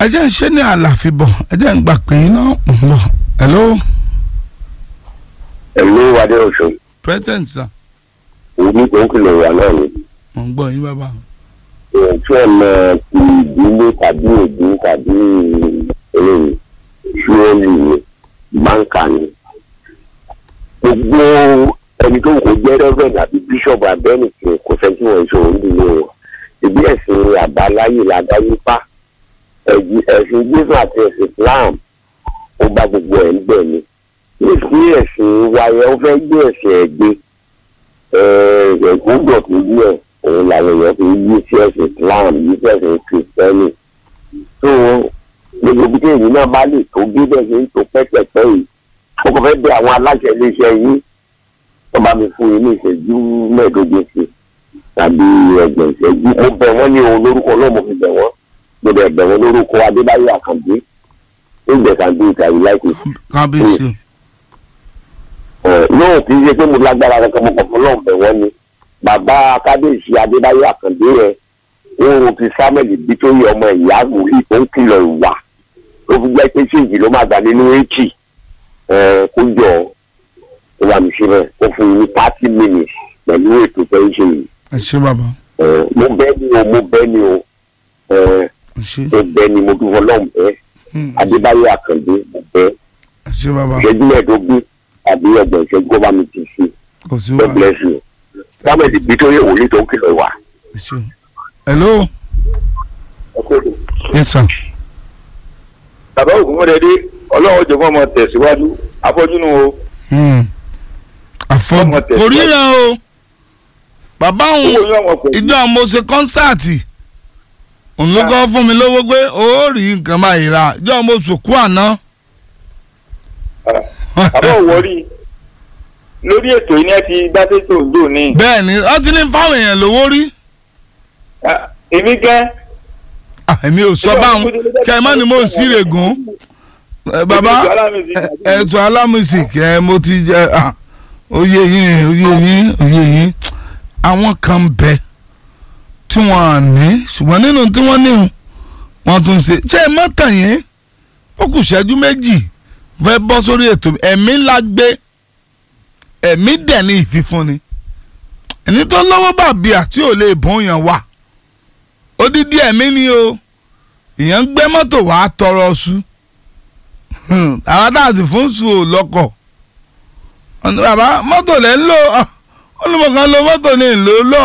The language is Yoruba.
ẹ jẹ́ ń ṣe ní àlàfíbọ̀ ẹ jẹ́ ń gbà pé iná ń bọ̀. hello. Hello Adéọ̀sùn. president sir. Òní tó ń kìlọ̀ wà náà ni. mo ń gbọ́ yín bàbá. Tí ọ̀nà ti ìdílé tàbí èdè tàbí eléyìí ṣúọ́lì ni báńkà ni. Gbogbo ẹni tó ń kó jẹ́ rẹ́fẹ̀d àbí bíṣọ̀bù abẹ́nìkì kò fẹ́ kí wọ́n ṣòro nílé wọn. Ìbí ẹ̀sìn àbáláyé làdáyé pa. Ẹ̀sìn Jésù àti ẹ̀sìn Islam ó bá gbogbo ẹ̀ ń bẹ̀ ni. Ní ẹ̀sìn wáyé ó fẹ́ gbé ẹ̀sìn ẹ̀gbẹ́ ẹ̀gbọ́dọ̀ tó yí ẹ̀ òun làwọn èèyàn fi yí sí ẹ̀sìn Islam yí sí ẹ̀sìn Kristẹni. tó gbogbo bí kéèyàn náà bá lè tó gbé bẹ́ẹ̀ ṣe ń tó pẹ́pẹ́pẹ́ yìí ó kàn fẹ́ bẹ àwọn aláṣẹ iléeṣẹ́ yìí wọ́n bá mi fún yín ní ìṣẹ́jú mẹ́ẹ̀ẹ́dógún sí tàbí ẹgbẹ̀rún ìṣẹ́jú mo bẹ̀ wọ́n ní ohun lórúkọ náà mo fi bẹ̀ wọ́n mo dẹ̀ bẹ̀ wọ́n lórúkọ Adébáyọ̀ Àkàndé ìgbẹ̀kàndé ìkàwé láìpẹ́. kábíyèsí. náà kì í ṣe pé mo lágbára kankan mo kàn fún náà bẹ̀ wọ́n ni bàbá kábíyèsí Adébáyọ̀ Àkàndé rẹ̀ oorun ti Samuel Bítóyè ọmọ ìyá wòlíì tó ń kìlọ̀ ìwà tó fi jẹ́ pé ṣéǹjì ló máa gbà nínú èjì kó jọ ó wà ní síbẹ̀ ó fún mi ní 30 minutes pẹ̀lú ètò tó ń ṣe yìí. ẹ ṣé bàbá. mo bẹ́ ni o mo bẹ́ ni mo dúró lọ́hùn bẹ́ẹ̀ Adébáyọ̀ Àkàndé mo bẹ́ ìṣẹ́jú mẹ́ẹ̀ẹ́dógún àbí ọgbọ̀n ìṣẹ́jú kó bá mi ti ṣe. God bless you. Samuel Bítóyè wòlíì tó ń kìlọ̀ ìwà. hello. yes sir. bàbá Ògúnmọ́dẹ́dé ọlọ́run jọ̀gbọ́n ọmọ tẹ̀síwájú afọ́jú nù o. àfọ́jú kò ríran o bàbá òun ìjọ mo ṣe kọ́nsáàtì òun ló kọ́ fún mi lówó pé ó rí nǹkan báyìí ra ìjọ mo sòkú àná. bàbá òwòrí lórí ètò yìí ní ẹ ti gbá tètò òjò ní. bẹ́ẹ̀ni ó ti ní fáwọn èèyàn lówó rí. èmi gẹ́. èmi ò sọ báwọn kẹ́mọ́ ni mo ń síre gùn. bàbá ẹ̀tọ́ alámùsìkì mo ti jẹ oyè yín àwọn kan bẹ tí wọ́n ní ṣùgbọ́n nínú tí wọ́n ní wọ́n tún ṣe ṣé mọ́tàn yẹn ó kù ṣẹ́jú méjì fẹ́ bọ́ sórí ètò ẹ̀mí ńlá gbé ẹ̀mí dẹ̀ ní ìfífúnni ẹni tó lọ́wọ́ bàbí àti ò lè bùn yàn wà odidi ẹ̀mí ni o ìyẹn ń gbé mọ́tò wàá tọrọ su àwọn dáàsì fún su ò lọ́kọ̀ bàbá mọ́tò lẹ́ ń lò olùmọ̀kan lo mọ́tò ní ìlú lọ́ọ̀.